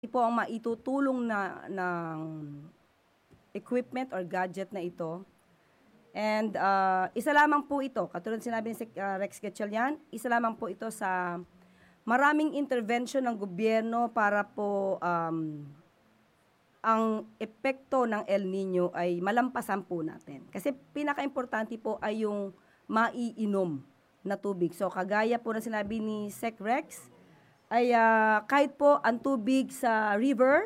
po ang maitutulong na ng equipment or gadget na ito. And isa lamang po ito, katulad sinabi ni Rex Gatchalian, isa lamang po ito sa maraming intervention ng gobyerno para po ang epekto ng El Nino ay malampasan po natin. Kasi pinaka-importante po ay yung maiinom na tubig. So kagaya po na sinabi ni Sec Rex, ay kahit po ang tubig sa river,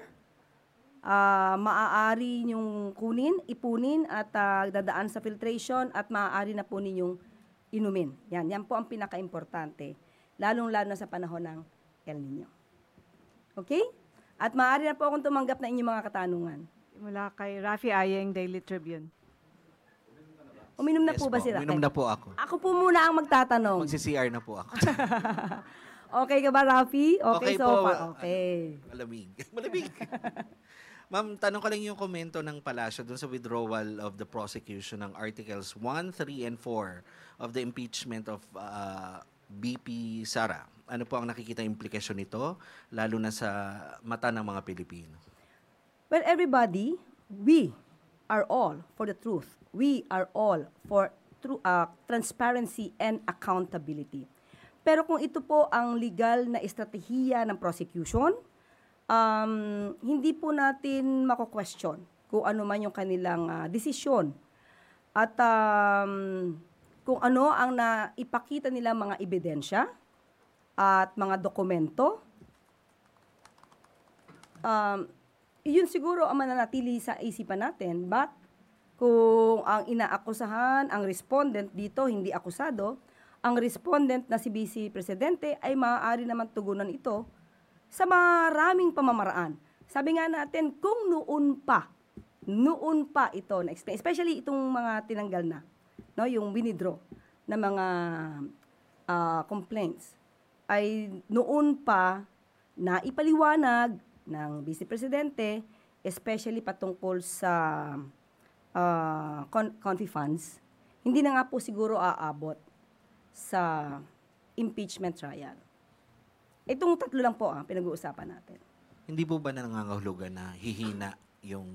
maaari niyong ipunin at dadaan sa filtration at maaari na po ninyong inumin. Yan po ang pinaka-importante, lalong-lalo na sa panahon ng El Nino. Okay? At maaari na po akong tumanggap na inyong mga katanungan. Mula kay Rafi Ayeng, Daily Tribune. Uminom na Yes po ba sila? Uminom na po ako. Ako po muna ang magtatanong. Magsi-CR na po ako. Okay ka ba, Rafi? Okay, Okay so po. far. Okay. Malamig. Malamig. Ma'am, tanong ko lang yung komento ng Palasyo dun sa withdrawal of the prosecution ng Articles 1, 3, and 4 of the impeachment of BP Sara. Ano po ang nakikita implikasyon nito, lalo na sa mata ng mga Pilipino? Well, everybody, we are all for the truth. We are all for transparency and accountability. Pero kung ito po ang legal na estratehiya ng prosecution, hindi po natin mako-question kung ano man yung kanilang desisyon. At kung ano ang naipakita nila mga ebidensya at mga dokumento, yun siguro ang mananatili sa isipan natin. But kung ang inaakusahan, ang respondent dito, hindi akusado, ang respondent na si Vice Presidente ay maaari naman tugunan ito sa maraming pamamaraan. Sabi nga natin, kung noon pa ito na-explain, especially itong mga tinanggal na, no, yung winidraw na mga complaints, ay noon pa na ipaliwanag ng Vice Presidente, especially patungkol sa confi funds, hindi na nga po siguro aabot sa impeachment trial. Itong tatlo lang po pinag-uusapan natin. Hindi po ba nangangahulugan na hihina yung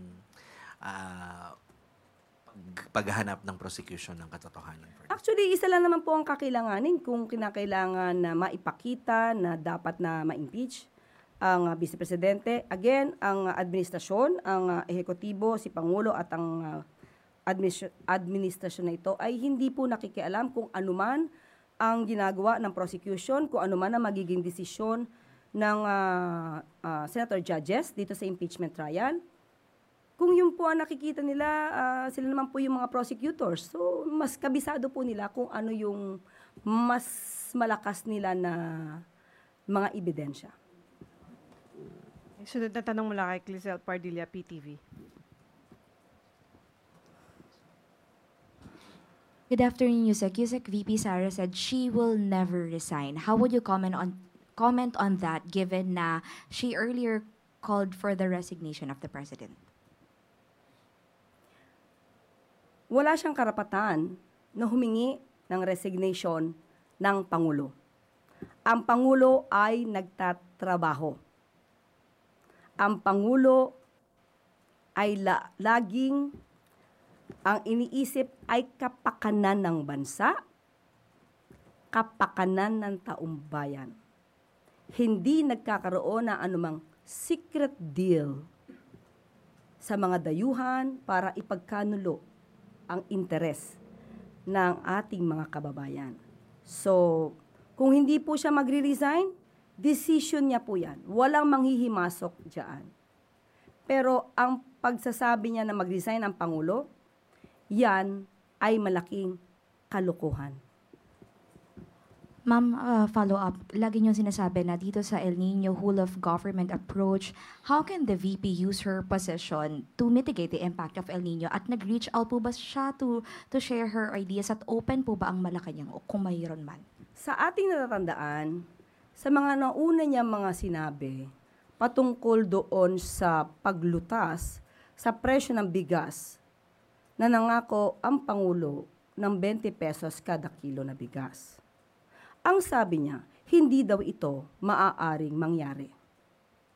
paghahanap ng prosecution ng katotohanan? Actually, isa lang naman po ang kakailanganin kung kinakailangan na maipakita na dapat na ma-impeach ang Vice Presidente. Again, ang administrasyon, ang ehekutibo, si Pangulo at ang administrasyon na ito ay hindi po nakikialam kung anuman ang ginagawa ng prosecution, kung ano man ang magiging desisyon ng senator judges dito sa impeachment trial. Kung yun po ang nakikita nila, sila naman po yung mga prosecutors. So, mas kabisado po nila kung ano yung mas malakas nila na mga ebidensya. Sunod na tanong mula kay Clizel Pardilla, PTV. Good afternoon, Yusek. Yusek VP Sara said she will never resign. How would you comment on that, given na she earlier called for the resignation of the president? Wala siyang karapatan na humingi ng resignation ng Pangulo. Ang Pangulo ay nagtatrabaho. Ang Pangulo ay laging ang iniisip ay kapakanan ng bansa, kapakanan ng taong bayan. Hindi nagkakaroon na anumang secret deal sa mga dayuhan para ipagkanulo ang interes ng ating mga kababayan. So, kung hindi po siya magre-resign, decision niya po yan. Walang manghihimasok dyan. Pero ang pagsasabi niya na mag-resign ang Pangulo, yan ay malaking kalokohan. Ma'am, follow-up. Lagi niyong sinasabi na dito sa El Nino whole of government approach, how can the VP use her position to mitigate the impact of El Nino? At nag-reach out po ba siya to share her ideas at open po ba ang Malacanang o kung mayroon man? Sa ating natatandaan, sa mga nauna niya mga sinabi, patungkol doon sa paglutas sa presyo ng bigas, na nangako ang Pangulo ng 20 pesos kada kilo na bigas. Ang sabi niya, hindi daw ito maaaring mangyari.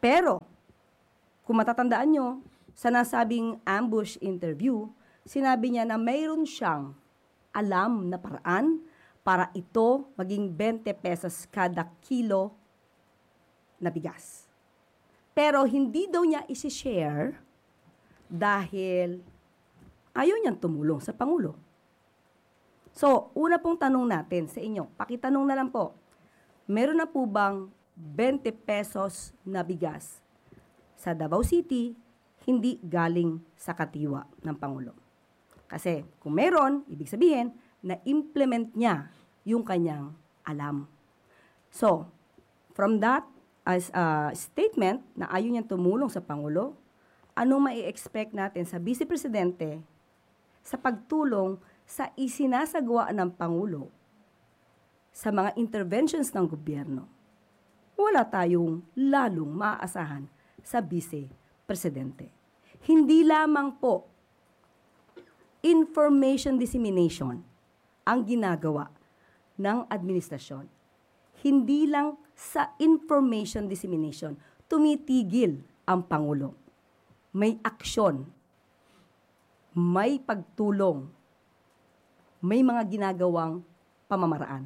Pero, kung matatandaan nyo, sa nasabing ambush interview, sinabi niya na mayroon siyang alam na paraan para ito maging 20 pesos kada kilo na bigas. Pero hindi daw niya isi-share dahil ayaw niyang tumulong sa Pangulo. So, una pong tanong natin sa inyo, pakitanong na lang po, meron na po bang 20 pesos na bigas sa Davao City hindi galing sa katiwa ng Pangulo? Kasi kung meron, ibig sabihin, na-implement niya yung kanyang alam. So, from that as a statement na ayaw niyang tumulong sa Pangulo, anong mai-expect natin sa Vice Presidente sa pagtulong sa isinasagawa ng Pangulo sa mga interventions ng gobyerno? Wala tayong lalong maaasahan sa Vice Presidente. Hindi lamang po information dissemination ang ginagawa ng administrasyon. Hindi lang sa information dissemination tumitigil ang Pangulo. May aksyon, may pagtulong, may mga ginagawang pamamaraan.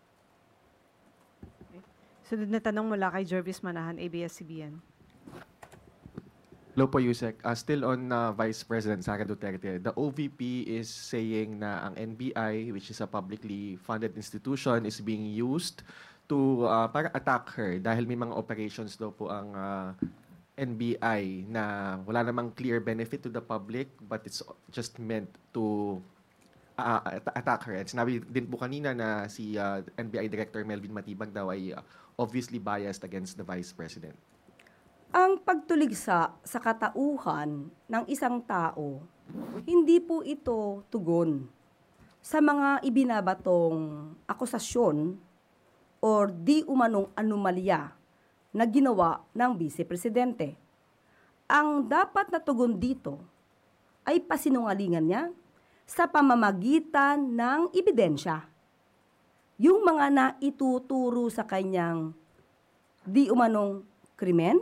Sunod na tanong mula kay Jervis Manahan, ABS-CBN. Hello po, Yusek. Still on Vice President Sara Duterte, the OVP is saying na ang NBI, which is a publicly funded institution, is being used to para attack her dahil may mga operations daw po ang NBI na wala namang clear benefit to the public but it's just meant to attack her. At sinabi din po kanina na si NBI Director Melvin Matibag daw ay obviously biased against the Vice President. Ang pagtuligsa sa katauhan ng isang tao, hindi po ito tugon sa mga ibinabatong akusasyon or di umanong anomalya na ginawa ng Vice Presidente. Ang dapat na tugon dito ay pasinungalingan niya sa pamamagitan ng ebidensya. Yung mga naituturo sa kanyang di umanong krimen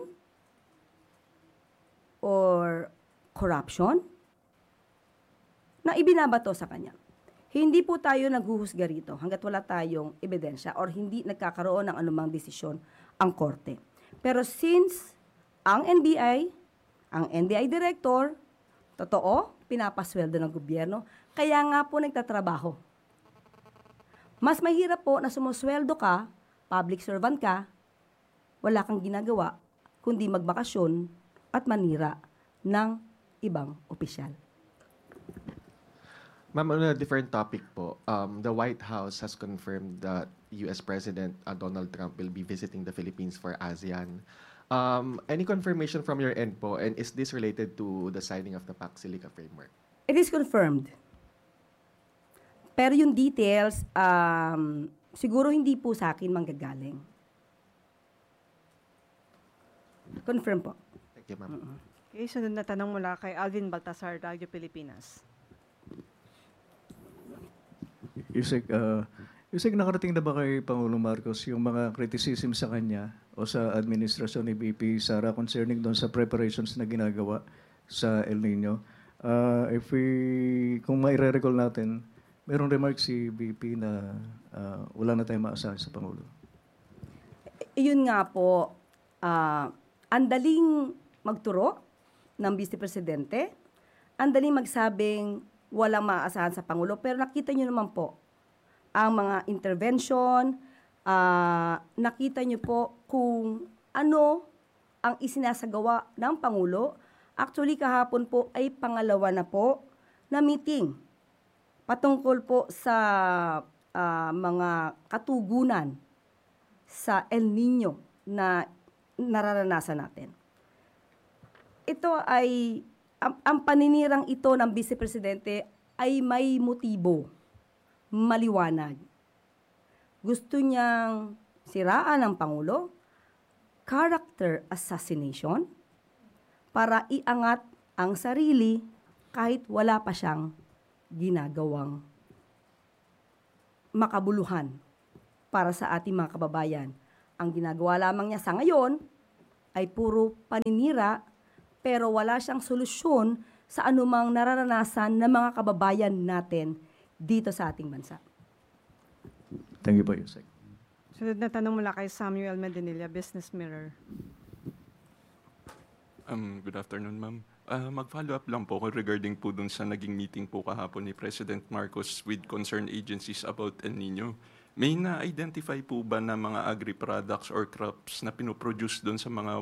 or corruption na ibinabato sa kanya. Hindi po tayo naghuhusga rito hanggat wala tayong ebidensya or hindi nagkakaroon ng anumang desisyon ang korte. Pero since ang NBI Director, totoo, pinapasweldo ng gobyerno, kaya nga po nagtatrabaho. Mas mahirap po na sumusweldo ka, public servant ka, wala kang ginagawa, kundi magbakasyon at manira ng ibang opisyal. Ma'am, on a different topic po, the White House has confirmed that U.S. President Donald Trump will be visiting the Philippines for ASEAN. Any confirmation from your end po, and is this related to the signing of the Pax Silica Framework? It is confirmed. Pero yung details, siguro hindi po sa akin manggagaling. Confirm po. Thank you, ma'am. Okay, sunod na tanong mula kay Alvin Baltasar, Radyo Pilipinas. Yusek, nakarating na ba kay Pangulong Marcos yung mga criticism sa kanya o sa administrasyon ni VP Sara concerning doon sa preparations na ginagawa sa El Nino? Kung maire-recall natin, merong remark si VP na wala na tayong maasahan sa Pangulo. Iyon nga po, ang daling magturo ng Vice Presidente, ang daling magsabing walang maaasahan sa Pangulo, pero nakita nyo naman po ang mga intervention, nakita nyo po kung ano ang isinasagawa ng Pangulo. Actually, kahapon po ay pangalawa na po na meeting patungkol po sa mga katugunan sa El Nino na nararanasan natin. Ito ay, ang paninirang ito ng Vice Presidente ay may motibo, maliwanag. Gusto niyang siraan ang Pangulo, character assassination, para iangat ang sarili kahit wala pa siyang ginagawang makabuluhan para sa ating mga kababayan. Ang ginagawa lamang niya sa ngayon ay puro paninira pero wala siyang solusyon sa anumang nararanasan ng mga kababayan natin dito sa ating bansa. Thank you po, Yusek. Sunod na tanong mula kay Samuel Medinilla, Business Mirror. Good afternoon, ma'am. Mag-follow up lang po ako regarding po dun sa naging meeting po kahapon ni President Marcos with concerned agencies about El Nino. May na-identify po ba na mga agri-products or crops na pinoproduce dun sa mga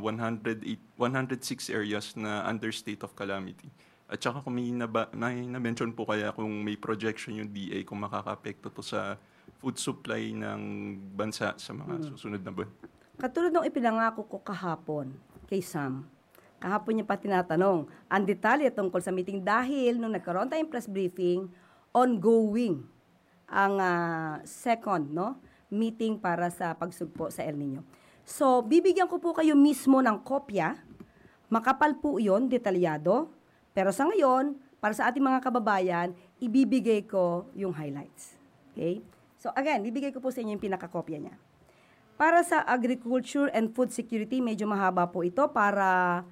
106 areas na under state of calamity? At saka kung may na-mention po kaya kung may projection yung DA kung makaka-apekto to sa food supply ng bansa sa mga susunod na buwan? Katulad ng ipinangako ko kahapon kay Sam, kahapon niya pa tinatanong ang detalye tungkol sa meeting dahil nung nagkaroon tayong press briefing, ongoing ang second meeting para sa pagsugpo sa El Nino. So, bibigyan ko po kayo mismo ng kopya. Makapal po yun, detalyado. Pero sa ngayon, para sa ating mga kababayan, ibibigay ko yung highlights. Okay? So again, bibigay ko po sa inyo yung pinakakopya niya. Para sa agriculture and food security, medyo mahaba po ito para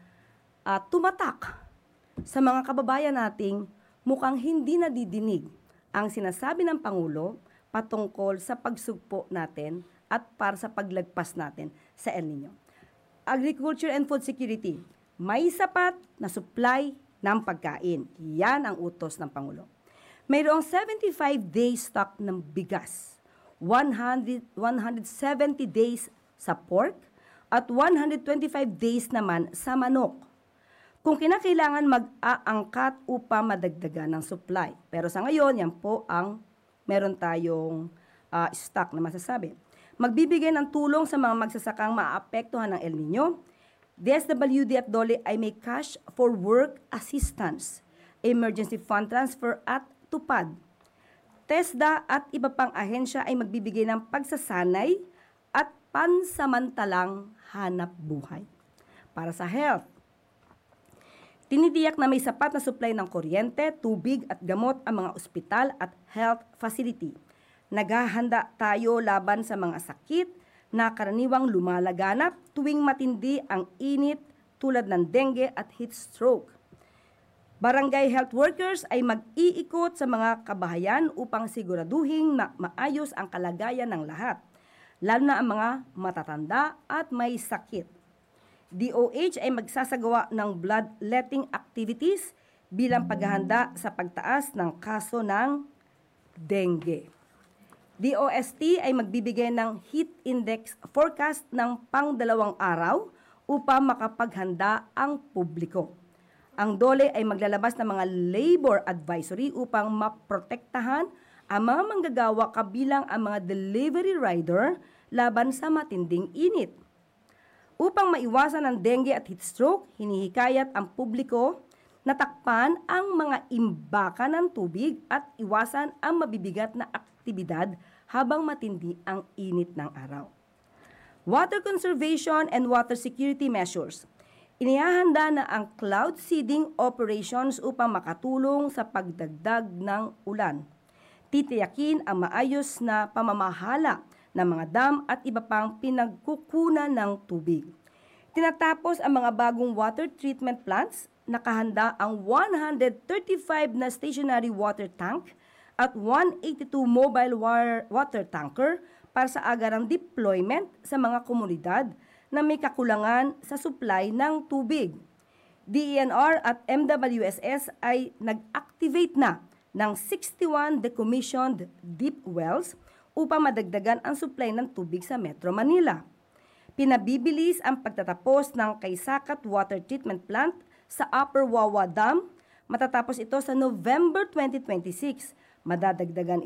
tumatak sa mga kababayan nating mukhang hindi nadidinig ang sinasabi ng Pangulo patungkol sa pagsugpo natin at para sa paglagpas natin sa El Nino. Agriculture and food security, may sapat na supply ng pagkain. Yan ang utos ng Pangulo. Mayroong 75 days stock ng bigas, 170 days sa pork, at 125 days naman sa manok. Kung kinakailangan mag-aangkat upang madagdagan ng supply. Pero sa ngayon, yan po ang meron tayong stock na masasabi. Magbibigay ng tulong sa mga magsasakang maapektuhan ng El Nino. DSWD at DOLE ay may cash for work assistance, emergency fund transfer at tupad. TESDA at iba pang ahensya ay magbibigay ng pagsasanay at pansamantalang hanap buhay. Para sa health, tinidiyak na may sapat na supply ng kuryente, tubig at gamot ang mga ospital at health facility. Naghahanda tayo laban sa mga sakit na karaniwang lumalaganap tuwing matindi ang init tulad ng dengue at heat stroke. Barangay health workers ay mag-iikot sa mga kabahayan upang siguraduhin na maayos ang kalagayan ng lahat, lalo na ang mga matatanda at may sakit. DOH ay magsasagawa ng bloodletting activities bilang paghahanda sa pagtaas ng kaso ng dengue. DOST ay magbibigay ng heat index forecast ng pang-2 araw upang makapaghanda ang publiko. Ang DOLE ay maglalabas ng mga labor advisory upang maprotektahan ang mga manggagawa kabilang ang mga delivery rider laban sa matinding init. Upang maiwasan ang dengue at heat stroke, hinihikayat ang publiko na takpan ang mga imbaka ng tubig at iwasan ang mabibigat na aktibidad habang matindi ang init ng araw. Water conservation and water security measures. Inihahanda na ang cloud seeding operations upang makatulong sa pagdagdag ng ulan. Titiyakin ang maayos na pamamahala ng mga dam at iba pang pinagkukunan ng tubig. Tinatapos ang mga bagong water treatment plants, nakahanda ang 135 na stationary water tank at 182 mobile water tanker para sa agarang deployment sa mga komunidad na may kakulangan sa supply ng tubig. DENR at MWSS ay nag-activate na ng 61 decommissioned deep wells upang madagdagan ang supply ng tubig sa Metro Manila. Pinabibilis ang pagtatapos ng Kaysakat Water Treatment Plant sa Upper Wawa Dam. Matatapos ito sa November 2026. Magdadagdag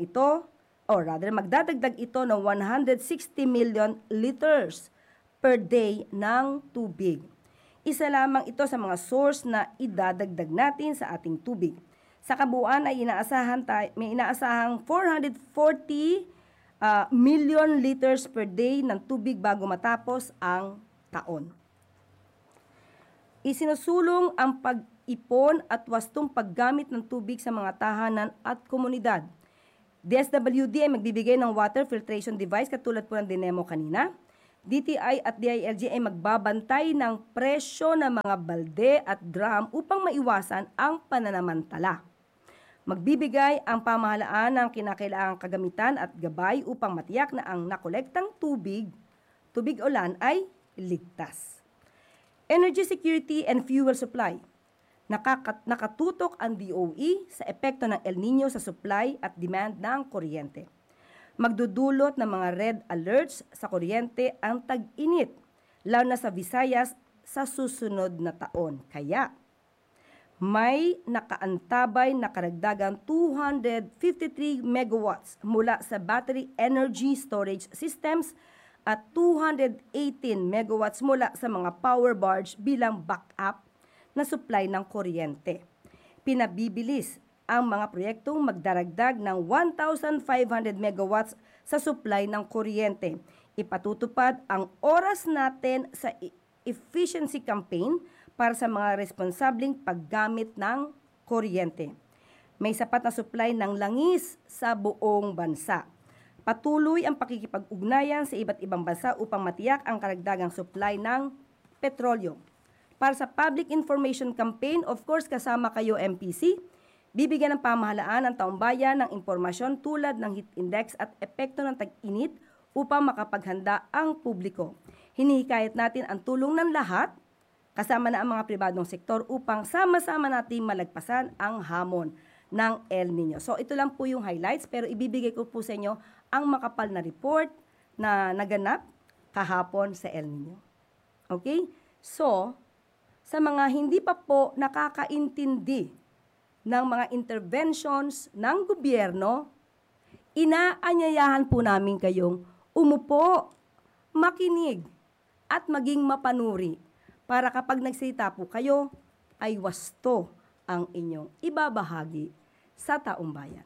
ito ng 160 million liters per day ng tubig. Isa lamang ito sa mga source na idadagdag natin sa ating tubig. Sa kabuuan ay may inaasahang 440 million liters per day ng tubig bago matapos ang taon. Isinusulong ang pag-ipon at wastong paggamit ng tubig sa mga tahanan at komunidad. DSWD ay magbibigay ng water filtration device katulad po ng dinemo kanina. DTI at DILG ay magbabantay ng presyo ng mga balde at drum upang maiwasan ang pananamantala. Magbibigay ang pamahalaan ng kinakailangang kagamitan at gabay upang matiyak na ang nakolektang tubig ulan ay ligtas. Energy security and fuel supply. Nakatutok ang DOE sa epekto ng El Nino sa supply at demand ng kuryente. Magdudulot ng mga red alerts sa kuryente ang tag-init, lalo na sa Visayas sa susunod na taon. Kaya, may nakaantabay na karagdagang 253 megawatts mula sa battery energy storage systems at 218 megawatts mula sa mga power barge bilang backup na supply ng kuryente. Pinabibilis ang mga proyektong magdaragdag ng 1,500 megawatts sa supply ng kuryente. Ipatutupad ang oras natin sa efficiency campaign para sa mga responsableng paggamit ng kuryente. May sapat na supply ng langis sa buong bansa. Patuloy ang pakikipag-ugnayan sa iba't ibang bansa upang matiyak ang karagdagang supply ng petrolyo. Para sa public information campaign, of course kasama kayo MPC, bibigyan ng pamahalaan ng taumbayan ng impormasyon tulad ng heat index at epekto ng tag-init upang makapaghanda ang publiko. Hinihikayat natin ang tulong ng lahat, kasama na ang mga pribadong sektor upang sama-sama natin malagpasan ang hamon ng El Nino. So ito lang po yung highlights, pero ibibigay ko po sa inyo ang makapal na report na naganap kahapon sa El Nino. Okay? So, sa mga hindi pa po nakakaintindi ng mga interventions ng gobyerno, inaanyayahan po namin kayong umupo, makinig, at maging mapanuri para kapag nagsalita po kayo, ay wasto ang inyong ibabahagi sa taong bayan.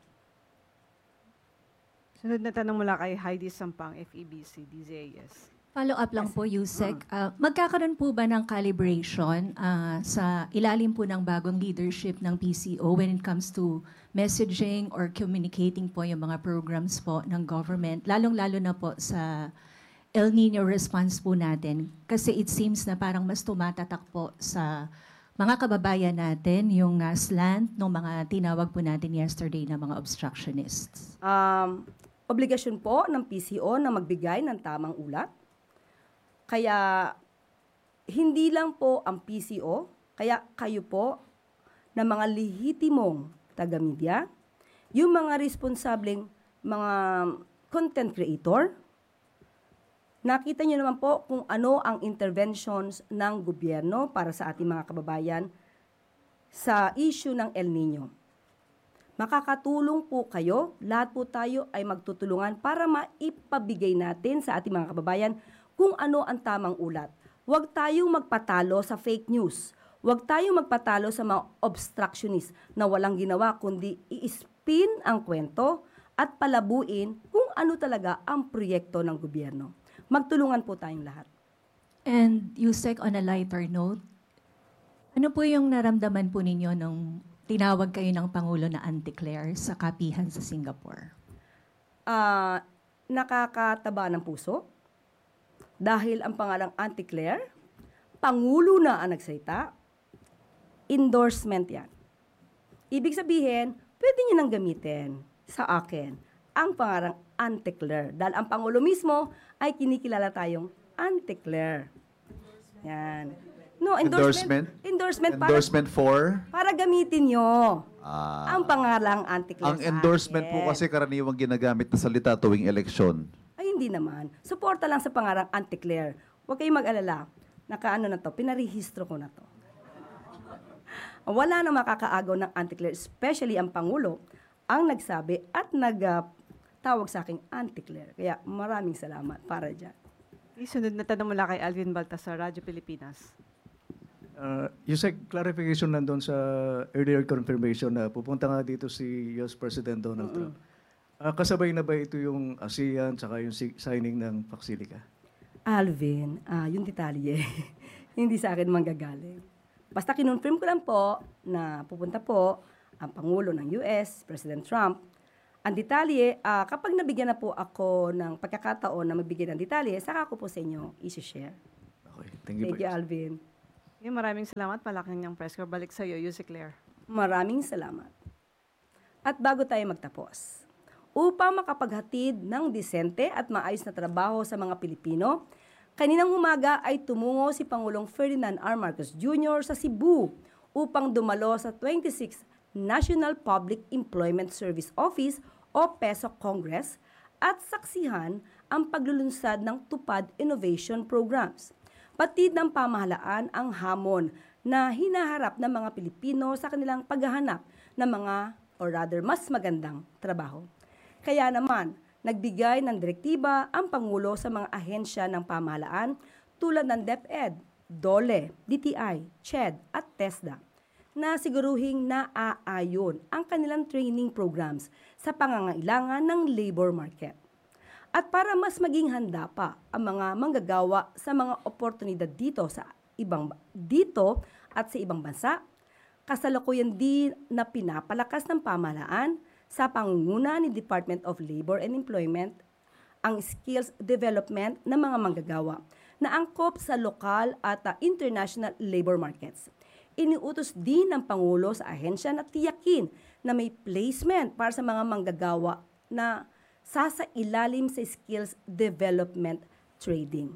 Sunod na tanong mula kay Heidi Sampang, FEBC, DZAS. Follow-up lang po, Yusek. Magkakaroon po ba ng calibration sa ilalim po ng bagong leadership ng PCO when it comes to messaging or communicating po yung mga programs po ng government, lalong-lalo na po sa El Nino response po natin? Kasi it seems na parang mas tumatatak po sa mga kababayan natin yung slant ng mga tinawag po natin yesterday na mga obstructionists. Obligasyon po ng PCO na magbigay ng tamang ulat. Kaya hindi lang po ang PCO, kaya kayo po na mga lehitimong taga-media, yung mga responsableng mga content creator, nakita nyo naman po kung ano ang interventions ng gobyerno para sa ating mga kababayan sa issue ng El Nino. Makakatulong po kayo, lahat po tayo ay magtutulungan para maipabigay natin sa ating mga kababayan kung ano ang tamang ulat. Huwag tayong magpatalo sa fake news. Huwag tayong magpatalo sa mga obstructionist na walang ginawa kundi i-spin ang kwento at palabuin kung ano talaga ang proyekto ng gobyerno. Magtulungan po tayong lahat. And Yusek, on a lighter note, ano po yung naramdaman po ninyo nung tinawag kayo ng Pangulo na Auntie sa kapihan sa Singapore? Nakakataba ng puso. Dahil ang pangalang Auntie Claire, Pangulo na ang nagsalita, endorsement yan. Ibig sabihin, pwede nyo nang gamitin sa akin ang pangalang Auntie Claire. Dahil ang Pangulo mismo ay kinikilala tayong Auntie Claire. Yan. No, endorsement. Endorsement Para gamitin nyo ang pangalang Auntie Ang Claire endorsement po kasi karaniwang ginagamit na salita tuwing eleksyon. Ay, hindi naman. Suporta lang sa pangarang Auntie Claire. Huwag kayong mag-alala. Nakaano na to, pinarehistro ko na to. Wala na makakaagaw ng Auntie Claire, especially ang Pangulo, ang nagsabi at nagtawag sa aking Auntie Claire. Kaya maraming salamat para dyan. Sunod na tanong mula kay Alvin Baltasar, Radyo Pilipinas. Yusek, clarification nandun sa earlier confirmation na pupunta nga dito si US President Donald Trump. Kasabay na ba ito yung ASEAN tsaka yung signing ng Pacsilica? Alvin, yung detalye, hindi sa akin manggagaling. Basta kinonfirm ko lang po na pupunta po ang Pangulo ng US, President Trump, Ang detalye, kapag nabigyan na po ako ng pagkakataon na magbigay ng detalye, saka ko po sa inyo i-share. Okay, thank you. Thank you, Alvin. Maraming salamat. Malaking niyang press corps. Balik sa iyo, Yusek Claire. Maraming salamat. At bago tayo magtapos, upang makapaghatid ng disente at maayos na trabaho sa mga Pilipino, kaninang umaga ay tumungo si Pangulong Ferdinand R. Marcos Jr. sa Cebu upang dumalo sa 26th National Public Employment Service Office o PESO Congress at saksihan ang paglulunsad ng Tupad Innovation Programs. Patid ng pamahalaan ang hamon na hinaharap ng mga Pilipino sa kanilang paghahanap ng mga or rather mas magandang trabaho. Kaya naman, nagbigay ng direktiba ang Pangulo sa mga ahensya ng pamahalaan tulad ng DepEd, DOLE, DTI, CHED at TESDA na siguruhing naaayon ang kanilang training programs sa pangangailangan ng labor market. At para mas maging handa pa ang mga manggagawa sa mga oportunidad dito at sa ibang bansa, kasalukuyan din na pinapalakas ng pamahalaan sa pangunguna ni Department of Labor and Employment ang skills development ng mga manggagawa na angkop sa lokal at international labor markets. Iniutos din ng Pangulo sa ahensya na tiyakin na may placement para sa mga manggagawa na sasailalim sa skills development training.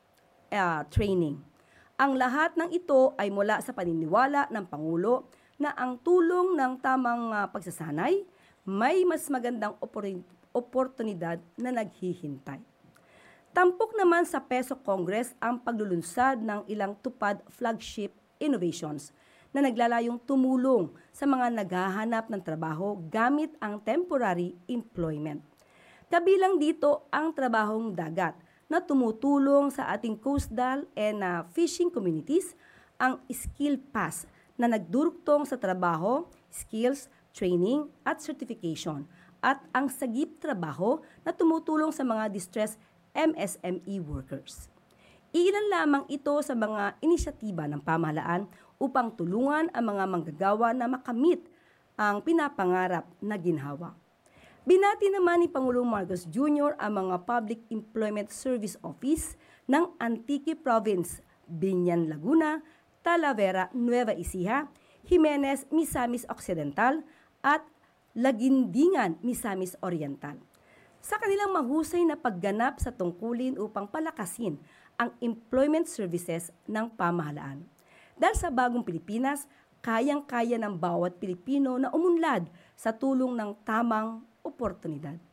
Ang lahat ng ito ay mula sa paniniwala ng Pangulo na ang tulong ng tamang pagsasanay may mas magandang oportunidad na naghihintay. Tampok naman sa PESO Congress ang paglulunsad ng ilang tupad flagship innovations na naglalayong tumulong sa mga naghahanap ng trabaho gamit ang temporary employment. Kabilang dito ang trabahong dagat na tumutulong sa ating coastal and fishing communities, ang Skill Pass na nagdurugtong sa trabaho, skills, training at certification, at ang Sagip Trabaho na tumutulong sa mga distressed MSME workers. Ilan lamang ito sa mga inisyatiba ng pamahalaan upang tulungan ang mga manggagawa na makamit ang pinapangarap na ginhawa. Binati naman ni Pangulong Marcos Jr. ang mga Public Employment Service Office ng Antique Province, Binyan, Laguna, Talavera, Nueva Ecija, Jimenez, Misamis Occidental at Lagindingan, Misamis Oriental. Sa kanilang mahusay na pagganap sa tungkulin upang palakasin ang employment services ng pamahalaan. Dahil sa bagong Pilipinas, kayang-kaya ng bawat Pilipino na umunlad sa tulong ng tamang oportunidad.